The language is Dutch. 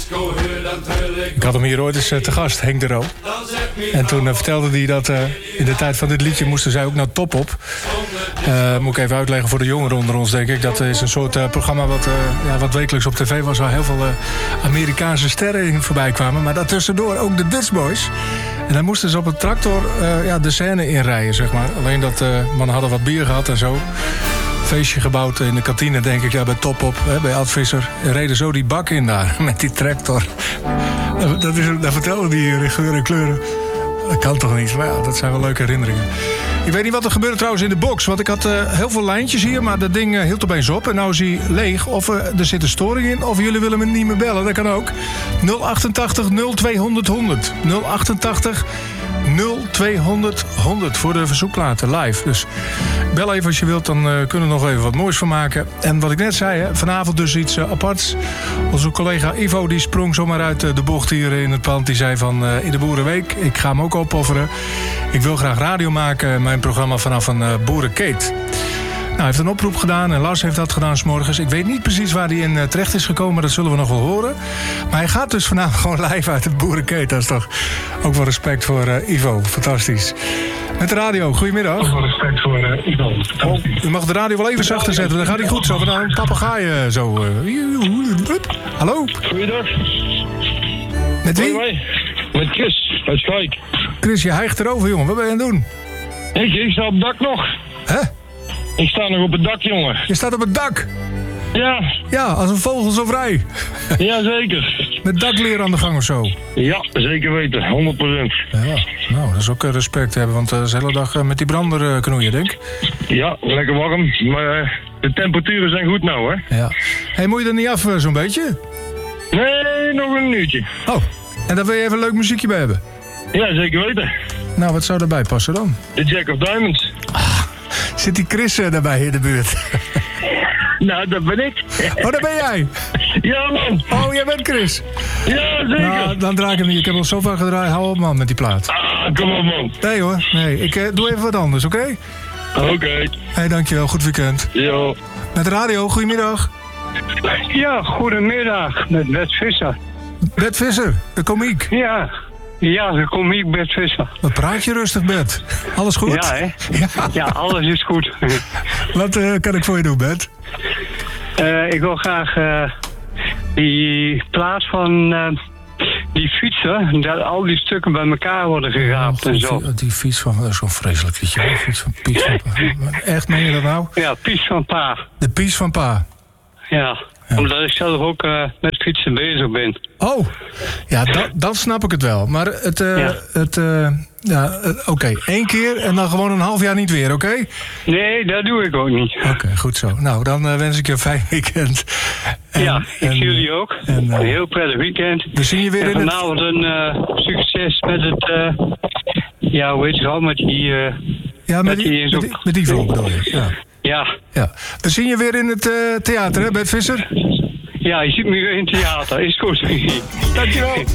Ik had hem hier ooit eens te gast, Henk de Roo. En toen vertelde hij dat in de tijd van dit liedje moesten zij ook naar Top Op. Moet ik even uitleggen voor de jongeren onder ons, denk ik. Dat is een soort programma wat wekelijks op tv was, waar heel veel Amerikaanse sterren in voorbij kwamen. Maar daartussendoor ook de Dutch Boys. En dan moesten ze op een tractor de scène inrijden, zeg maar. Alleen dat mannen hadden wat bier gehad en zo. Feestje gebouwd in de kantine, denk ik, bij Top Op, bij Ad Visser. En reden zo die bak in daar, met die tractor. Dat vertelde die in geur en kleuren. Dat kan toch niet, maar ja, dat zijn wel leuke herinneringen. Ik weet niet wat er gebeurde trouwens in de box. Want ik had heel veel lijntjes hier, maar dat ding hield opeens op. En nou is hij leeg. Of er zit een storing in, of jullie willen me niet meer bellen. Dat kan ook. 088 0200 100. 088 0200 100 voor de verzoekplaten live. Dus bel even als je wilt, dan kunnen we nog even wat moois van maken. En wat ik net zei, vanavond dus iets aparts. Onze collega Ivo die sprong zomaar uit de bocht hier in het pand. Die zei van in de Boerenweek, ik ga hem ook opofferen. Ik wil graag radio maken, mijn programma vanaf een boerenkeet. Nou, hij heeft een oproep gedaan en Lars heeft dat gedaan 's morgens. Ik weet niet precies waar hij in terecht is gekomen, maar dat zullen we nog wel horen. Maar hij gaat dus vanavond gewoon live uit het boerenkeet. Dat is toch ook wel respect voor Ivo. Fantastisch. Met de radio, goedemiddag. Ook wel respect voor Ivo. U mag de radio wel even zachter zetten, dan gaat hij goed zo. Van een papegaai zo. Hallo? Goeiedag. Met wie? Met Chris uit Schaik. Chris, je hijgt erover, jongen. Wat ben je aan het doen? Ik sta op het dak nog. Hè? Ik sta nog op het dak, jongen. Je staat op het dak? Ja. Ja, als een vogel zo vrij. Ja, zeker. Met dakleer aan de gang of zo? Ja, zeker weten. 100%. Ja, nou, dat is ook respect hebben, want dat is de hele dag met die brander knoeien, denk ik. Ja, lekker warm. Maar de temperaturen zijn goed nou, hè. Ja. Hey, moet je er niet af zo'n beetje? Nee, nog een uurtje. Oh, en daar wil je even een leuk muziekje bij hebben? Ja, zeker weten. Nou, wat zou erbij passen dan? De Jack of Diamonds. Zit die Chris daarbij in de buurt? Nou, dat ben ik. Oh, daar ben jij? Ja, man. Oh, jij bent Chris? Ja, zeker. Nou, dan draai ik hem niet. Ik heb al zo vaak gedraaid. Hou op, man, met die plaat. Kom op, man. Nee, hoor. Nee, ik doe even wat anders, oké? Oké. Hey, dankjewel. Goed weekend. Jo. Met de radio, goedemiddag. Ja, goedemiddag. Met Bert Visser. Bert Visser, de komiek. Ja, de komiek Bert Visser. Wat praat je rustig, Bert? Alles goed? Ja, hè? Ja, alles is goed. Wat kan ik voor je doen, Bert? Ik wil graag die plaats van die fietser, dat al die stukken bij elkaar worden geraapt en zo. Die fiets van, dat is zo'n vreselijk liedje. De fiets van Piet van Pa. Echt, meen je dat nou? Ja, Pies van Pa. De Pies van Pa. Ja, omdat ik zelf ook met fietsen bezig ben. Oh, ja, dan snap ik het wel. Maar oké, 1 keer en dan gewoon een half jaar niet weer, oké? Nee, dat doe ik ook niet. Oké, goed zo. Nou, dan wens ik je een fijn weekend. Ik zie jullie ook. Een heel prettig weekend. We zien je weer in het... vanavond een succes met het... hoe heet het al, met die... met die vlog bedoel je, ja. We zien je weer in het theater, hè, Bert Visser? Ja, je ziet me weer in het theater. Is goed. Dankjewel.